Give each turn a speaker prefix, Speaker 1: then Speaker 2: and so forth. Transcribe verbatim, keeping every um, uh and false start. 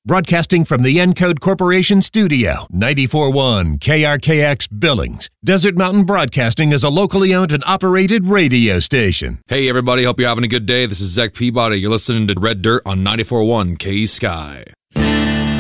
Speaker 1: Broadcasting from the Encode Corporation studio, ninety-four point one K R K X Billings. Desert Mountain Broadcasting is a locally owned and operated radio station.
Speaker 2: Hey everybody, hope you're having a good day. This is Zach Peabody. You're listening to Red Dirt on ninety-four point one K Sky.